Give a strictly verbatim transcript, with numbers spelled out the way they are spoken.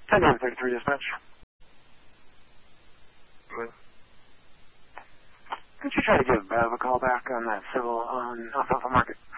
ten nine thirty-three dispatch. What? Could you try to give Bev a call back on that civil on Alfalfa Market?